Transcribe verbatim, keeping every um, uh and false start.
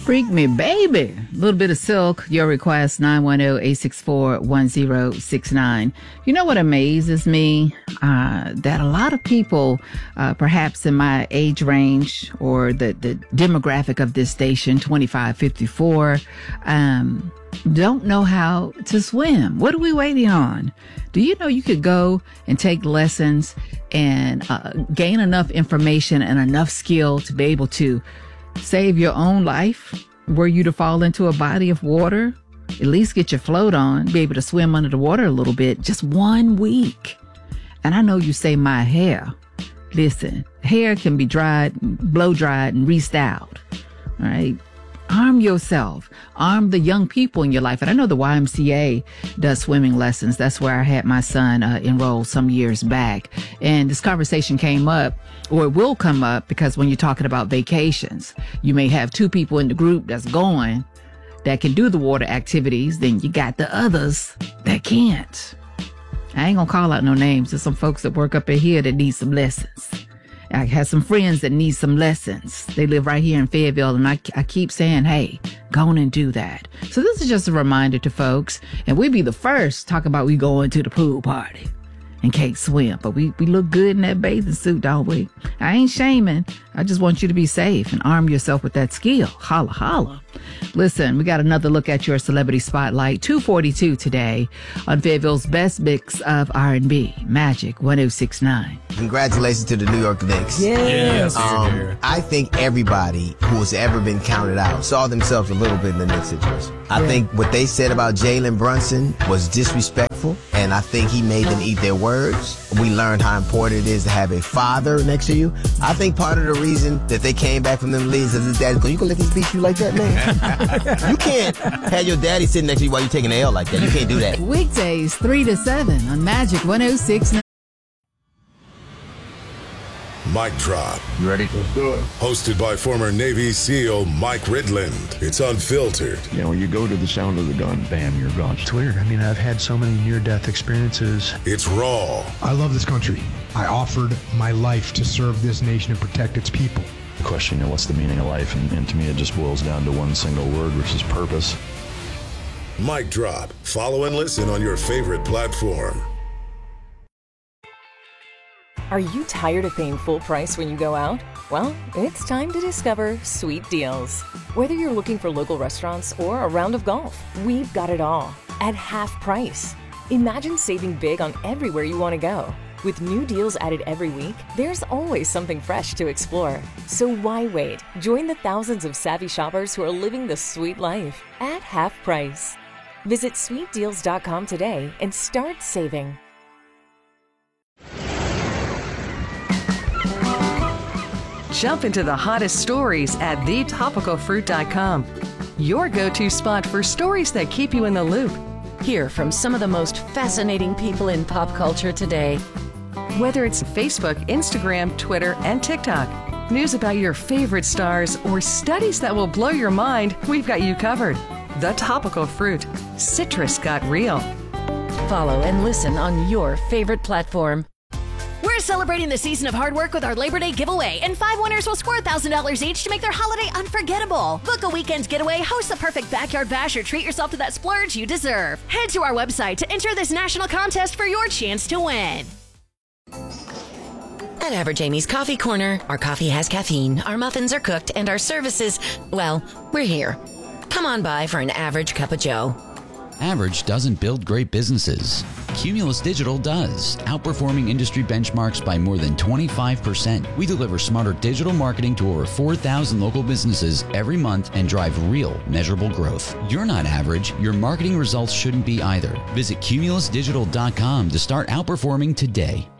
Freak me, baby. A little bit of Silk. Your request, nine one zero, eight six four, one zero six nine. You know what amazes me? Uh, that a lot of people, uh, perhaps in my age range or the, the demographic of this station, twenty-five fifty-four, um, don't know how to swim. What are we waiting on? Do you know you could go and take lessons and uh, gain enough information and enough skill to be able to save your own life were you to fall into a body of water? At least get your float on, be able to swim under the water a little bit, just one week. And I know you say my hair. Listen, hair can be dried, blow dried, and restyled. All right. Arm yourself. Arm the young people in your life. And I know the Y M C A does swimming lessons. That's where I had my son uh, enrolled some years back. And this conversation came up, or it will come up, because when you're talking about vacations, you may have two people in the group that's going that can do the water activities. Then you got the others that can't. I ain't gonna call out no names. There's some folks that work up in here that need some lessons. I have some friends that need some lessons. They live right here in Fayetteville, and I, I keep saying, hey, go on and do that. So this is just a reminder to folks, and we'd be the first to talk about we going to the pool party and can't swim, but we, we look good in that bathing suit, don't we? I ain't shaming. I just want you to be safe and arm yourself with that skill. Holla, holla. Listen, we got another look at your celebrity spotlight. two forty-two today on Fayetteville's best mix of R and B, Magic one oh six nine. Congratulations to the New York Knicks. Yes. Um, I think everybody who has ever been counted out saw themselves a little bit in the Knicks situation. I yeah. think what they said about Jalen Brunson was disrespectful, and I think he made them eat their words. We learned how important it is to have a father next to you. I think part of the reason that they came back from them leagues is his dad's going, you gonna let this beat you like that, man? You can't have your daddy sitting next to you while you're taking an L like that. You can't do that. Weekdays, three to seven on Magic one oh six nine. Mic Drop. You ready? Let's do it. Hosted by former Navy SEAL Mike Ridland. It's unfiltered. You know, you go to the sound of the gun, bam, you're gone. It's weird. I mean, I've had so many near-death experiences. It's raw. I love this country. I offered my life to serve this nation and protect its people. The question, you know, what's the meaning of life? And, and to me, it just boils down to one single word, which is purpose. Mic Drop. Follow and listen on your favorite platform. Are you tired of paying full price when you go out? Well, it's time to discover Sweet Deals. Whether you're looking for local restaurants or a round of golf, we've got it all at half price. Imagine saving big on everywhere you want to go. With new deals added every week, there's always something fresh to explore. So why wait? Join the thousands of savvy shoppers who are living the sweet life at half price. Visit sweet deals dot com today and start saving. Jump into the hottest stories at the topical fruit dot com. Your go-to spot for stories that keep you in the loop. Hear from some of the most fascinating people in pop culture today. Whether it's Facebook, Instagram, Twitter, and TikTok, news about your favorite stars, or studies that will blow your mind, we've got you covered. The Topical Fruit. Citrus got real. Follow and listen on your favorite platform. We're celebrating the season of hard work with our Labor Day giveaway, and five winners will score one thousand dollars each to make their holiday unforgettable. Book a weekend getaway, host the perfect backyard bash, or treat yourself to that splurge you deserve. Head to our website to enter this national contest for your chance to win. At Average Amy's Coffee Corner, our coffee has caffeine, our muffins are cooked, and our services, well, we're here. Come on by for an average cup of joe. Average doesn't build great businesses. Cumulus Digital does, outperforming industry benchmarks by more than twenty-five percent. We deliver smarter digital marketing to over four thousand local businesses every month and drive real, measurable growth. You're not average. Your marketing results shouldn't be either. Visit cumulus digital dot com to start outperforming today.